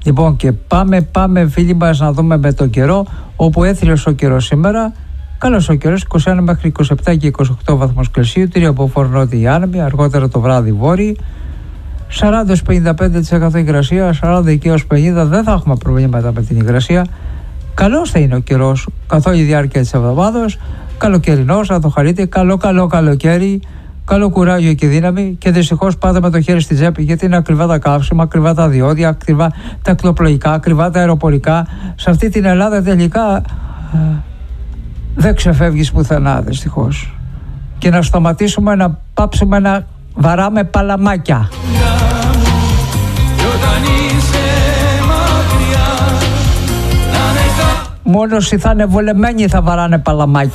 Λοιπόν, και πάμε φίλοι μας να δούμε με τον καιρό, όπου έθριος ο καιρός σήμερα. Καλός ο καιρός, 21 μέχρι 27 και 28 βαθμούς Κελσίου, τήρια από φορνότιοι άνεμοι, αργότερα το βράδυ βόρειοι, 40-55% υγρασία, 40 και έως 50 δεν θα έχουμε προβλήματα με την υγρασία. Καλός θα είναι ο καιρός καθ' όλη η διάρκεια της εβδομάδας, καλοκαιρινός, να το χαρείτε, καλό καλοκαίρι, καλό κουράγιο και δύναμη, και δυστυχώς πάτε με το χέρι στη τσέπη, γιατί είναι ακριβά τα καύσιμα, ακριβά τα διόδια, ακριβά τα ακτοπλοϊκά, ακριβά τα αεροπορικά. Σε αυτή την Ελλάδα τελικά δεν ξεφεύγεις πουθενά, δυστυχώς. Και να σταματήσουμε να πάψουμε να βαράμε παλαμάκια. Μόνο όσοι θα είναι βολεμένοι θα βαράνε παλαμάκια.